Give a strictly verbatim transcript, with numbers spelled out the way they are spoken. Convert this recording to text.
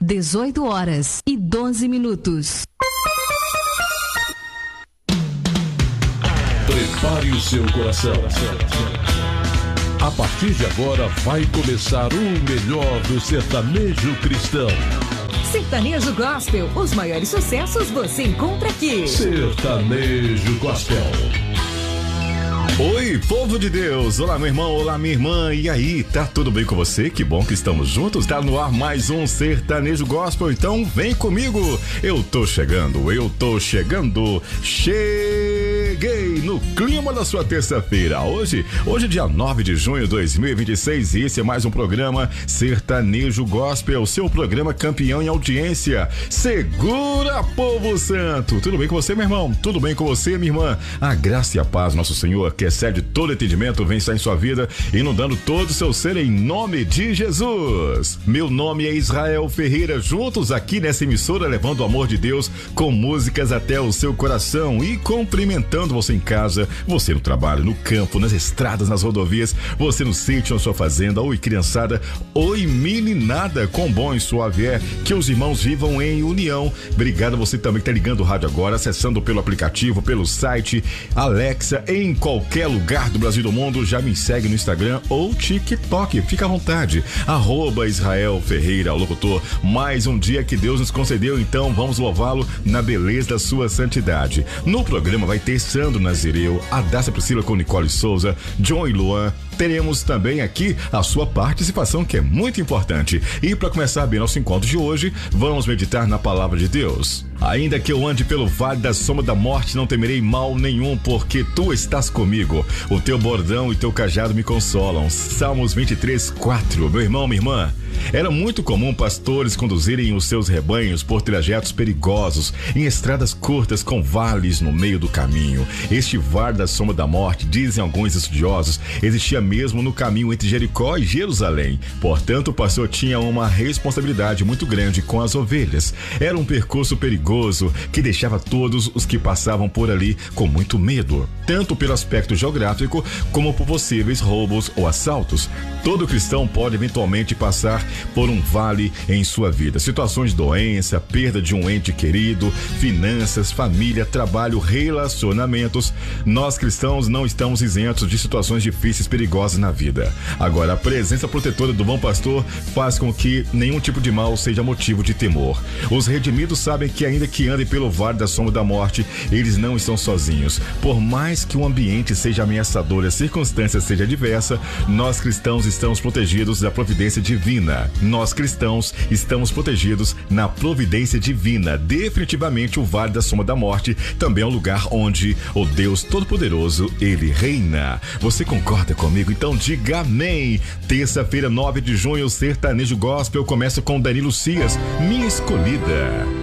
dezoito horas e doze minutos. Prepare o seu coração. A partir de agora vai começar o melhor do sertanejo cristão. Sertanejo Gospel, os maiores sucessos você encontra aqui. Sertanejo Gospel. Oi, povo de Deus, olá meu irmão, olá minha irmã, e aí, tá tudo bem com você? Que bom que estamos juntos, tá no ar mais um Sertanejo Gospel, então vem comigo, eu tô chegando, eu tô chegando, cheguei no clima da sua terça-feira, hoje, hoje é dia nove de junho de dois mil e vinte e seis e esse é mais um programa Sertanejo Gospel, seu programa campeão em audiência, segura povo santo, tudo bem com você meu irmão? Tudo bem com você minha irmã? A graça e a paz nosso Senhor, que excede todo entendimento, vem estar em sua vida, inundando todo o seu ser em nome de Jesus. Meu nome é Israel Ferreira, juntos aqui nessa emissora, levando o amor de Deus com músicas até o seu coração e cumprimentando você em casa, você no trabalho, no campo, nas estradas, nas rodovias, você no sítio, na sua fazenda. Oi criançada, oi meninada, quão bom e suave é que os irmãos vivam em união. Obrigado a você também que está ligando o rádio agora, acessando pelo aplicativo, pelo site, Alexa, em qualquer lugar do Brasil e do mundo, já me segue no Instagram ou TikTok, fica à vontade, arroba Israel Ferreira, o locutor. Mais um dia que Deus nos concedeu, então vamos louvá-lo na beleza da sua santidade. No programa vai ter Sandro Nazireu, Adácia Priscila com Nicole Souza, John e Luan. Teremos também aqui a sua participação, que é muito importante. E para começar bem nosso encontro de hoje, vamos meditar na palavra de Deus. Ainda que eu ande pelo vale da sombra da morte, não temerei mal nenhum, porque tu estás comigo. O teu bordão e teu cajado me consolam. Salmos vinte e três, quatro. Meu irmão, minha irmã, era muito comum pastores conduzirem os seus rebanhos por trajetos perigosos, em estradas curtas com vales no meio do caminho. Este vale da sombra da morte, dizem alguns estudiosos, existia mesmo no caminho entre Jericó e Jerusalém. Portanto, o pastor tinha uma responsabilidade muito grande com as ovelhas. Era um percurso perigoso que deixava todos os que passavam por ali com muito medo, tanto pelo aspecto geográfico como por possíveis roubos ou assaltos. Todo cristão pode eventualmente passar por um vale em sua vida. Situações de doença, perda de um ente querido, finanças, família, trabalho, relacionamentos. Nós cristãos não estamos isentos de situações difíceis, perigosas na vida. Agora, a presença protetora do bom pastor faz com que nenhum tipo de mal seja motivo de temor. Os redimidos sabem que ainda que andem pelo vale da sombra da morte, eles não estão sozinhos. Por mais que o ambiente seja ameaçador e a circunstância seja adversa, nós cristãos estamos protegidos da providência divina. Nós cristãos estamos protegidos na providência divina. Definitivamente o vale da sombra da morte também é um lugar onde o Deus Todo-Poderoso, ele reina. Você concorda comigo? Então diga amém. Terça-feira, nove de junho, o Sertanejo Gospel começa com Danilo Cias, Minha Escolhida.